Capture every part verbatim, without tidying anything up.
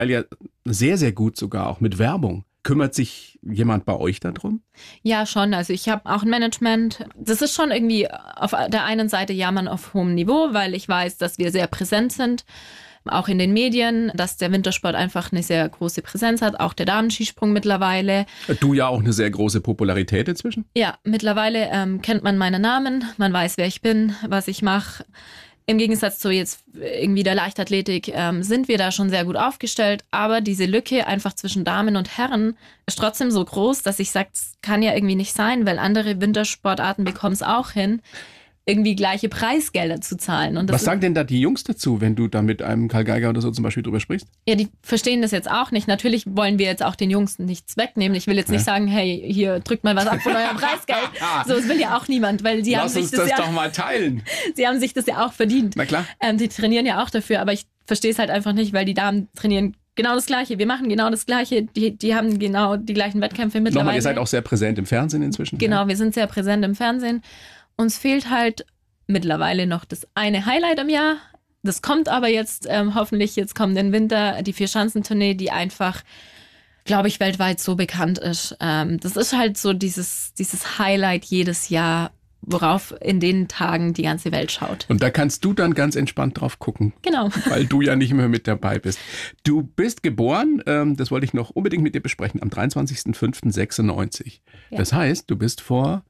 ja sehr, sehr gut sogar, auch mit Werbung. Kümmert sich jemand bei euch darum? Ja, schon. Also ich habe auch ein Management. Das ist schon irgendwie auf der einen Seite jammern auf hohem Niveau, weil ich weiß, dass wir sehr präsent sind. Auch in den Medien, dass der Wintersport einfach eine sehr große Präsenz hat, auch der Damenskisprung mittlerweile. Du ja auch eine sehr große Popularität inzwischen? Ja, mittlerweile ähm, kennt man meinen Namen, man weiß, wer ich bin, was ich mache. Im Gegensatz zu jetzt irgendwie der Leichtathletik ähm, sind wir da schon sehr gut aufgestellt, aber diese Lücke einfach zwischen Damen und Herren ist trotzdem so groß, dass ich sage, es kann ja irgendwie nicht sein, weil andere Wintersportarten bekommen es auch hin, irgendwie gleiche Preisgelder zu zahlen. Und das Was sagen denn da die Jungs dazu, wenn du da mit einem Karl Geiger oder so zum Beispiel drüber sprichst? Ja, die verstehen das jetzt auch nicht. Natürlich wollen wir jetzt auch den Jungs nichts wegnehmen. Ich will jetzt nicht ja. sagen, hey, hier drückt mal was ab von eurem Preisgeld. So, das will ja auch niemand, weil sie Lass haben sich uns das, das ja, doch mal teilen. Sie haben sich das ja auch verdient. Na klar. Ähm, die trainieren ja auch dafür, aber ich verstehe es halt einfach nicht, weil die Damen trainieren genau das Gleiche. Wir machen genau das Gleiche. Die, die haben genau die gleichen Wettkämpfe mittlerweile. Nochmal, ihr seid auch sehr präsent im Fernsehen inzwischen. Genau, ja. wir sind sehr präsent im Fernsehen. Uns fehlt halt mittlerweile noch das eine Highlight im Jahr. Das kommt aber jetzt ähm, hoffentlich jetzt kommenden Winter, die Vier-Schanzentournee, die einfach, glaube ich, weltweit so bekannt ist. Ähm, das ist halt so dieses, dieses Highlight jedes Jahr, worauf in den Tagen die ganze Welt schaut. Und da kannst du dann ganz entspannt drauf gucken. Genau. Weil du ja nicht mehr mit dabei bist. Du bist geboren, ähm, das wollte ich noch unbedingt mit dir besprechen, am dreiundzwanzigster fünfter sechsundneunzig. Ja. Das heißt, du bist vor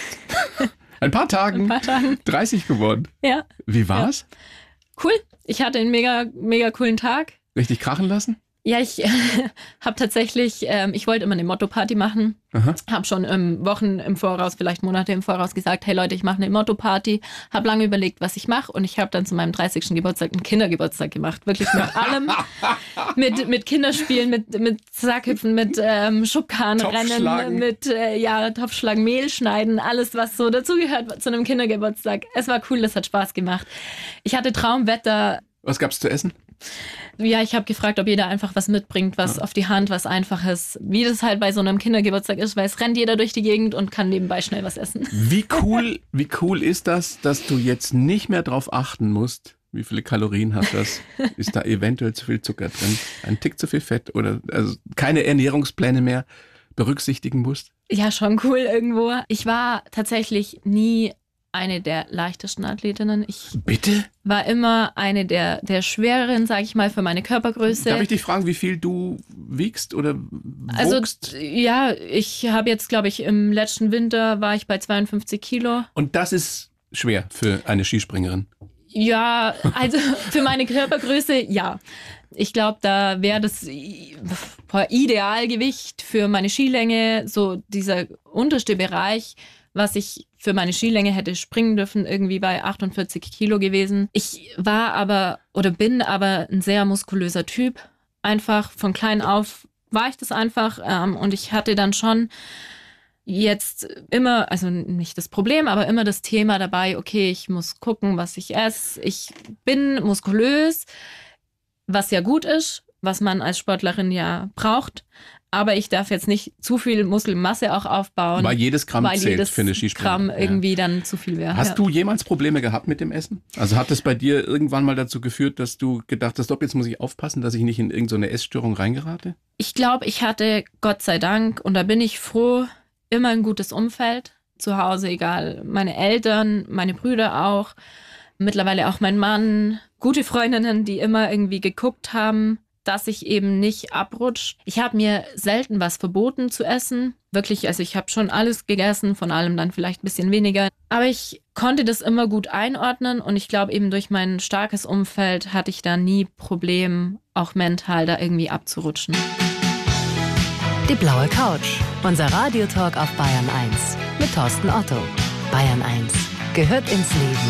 ein paar Tagen, ein paar Tagen dreißig geworden. Ja. Wie war's? Ja. Cool. Ich hatte einen mega, mega coolen Tag. Richtig krachen lassen? Ja, ich äh, habe tatsächlich, ähm, ich wollte immer eine Motto-Party machen. Habe schon ähm, Wochen im Voraus, vielleicht Monate im Voraus gesagt, hey Leute, ich mache eine Motto-Party. Habe lange überlegt, was ich mache und ich habe dann zu meinem dreißigsten Geburtstag einen Kindergeburtstag gemacht. Wirklich mit allem. mit, mit Kinderspielen, mit, mit Sackhüpfen, mit ähm, Schubkarrenrennen, mit äh, ja, Topfschlagen, Mehl schneiden, alles, was so dazugehört zu einem Kindergeburtstag. Es war cool, das hat Spaß gemacht. Ich hatte Traumwetter. Was gab's zu essen? Ja, ich habe gefragt, ob jeder einfach was mitbringt, was ja. auf die Hand, was Einfaches. Wie das halt bei so einem Kindergeburtstag ist, weil es rennt jeder durch die Gegend und kann nebenbei schnell was essen. Wie cool, wie cool ist das, dass du jetzt nicht mehr drauf achten musst, wie viele Kalorien hat das? Ist da eventuell zu viel Zucker drin? Ein Tick zu viel Fett? Oder also keine Ernährungspläne mehr berücksichtigen musst? Ja, schon cool irgendwo. Ich war tatsächlich nie eine der leichtesten Athletinnen. Ich Bitte? war immer eine der, der schwereren, sage ich mal, für meine Körpergröße. Darf ich dich fragen, wie viel du wiegst oder wogst? Also ja, ich habe jetzt, glaube ich, im letzten Winter war ich bei zweiundfünfzig Kilo. Und das ist schwer für eine Skispringerin? Ja, also für meine Körpergröße, ja. Ich glaube, da wäre das Idealgewicht für meine Skilänge, so dieser unterste Bereich, was ich für meine Skilänge hätte springen dürfen, irgendwie bei achtundvierzig Kilo gewesen. Ich war aber oder bin aber ein sehr muskulöser Typ. Einfach von klein auf war ich das einfach. Ähm, und ich hatte dann schon jetzt immer, also nicht das Problem, aber immer das Thema dabei, okay, ich muss gucken, was ich esse. Ich bin muskulös, was ja gut ist, was man als Sportlerin ja braucht. Aber ich darf jetzt nicht zu viel Muskelmasse auch aufbauen. Weil jedes Gramm weil zählt jedes für eine Skispringerin. Gramm irgendwie ja. dann zu viel wäre. Hast ja. du jemals Probleme gehabt mit dem Essen? Also hat es bei dir irgendwann mal dazu geführt, dass du gedacht hast, stopp, jetzt muss ich aufpassen, dass ich nicht in irgendeine Essstörung reingerate? Ich glaube, ich hatte, Gott sei Dank, und da bin ich froh, immer ein gutes Umfeld zu Hause, egal, meine Eltern, meine Brüder auch, mittlerweile auch mein Mann, gute Freundinnen, die immer irgendwie geguckt haben, dass ich eben nicht abrutsche. Ich habe mir selten was verboten zu essen. Wirklich, also ich habe schon alles gegessen, von allem dann vielleicht ein bisschen weniger. Aber ich konnte das immer gut einordnen und ich glaube eben durch mein starkes Umfeld hatte ich da nie Problem, auch mental da irgendwie abzurutschen. Die blaue Couch, unser Radiotalk auf Bayern eins mit Thorsten Otto. Bayern eins gehört ins Leben.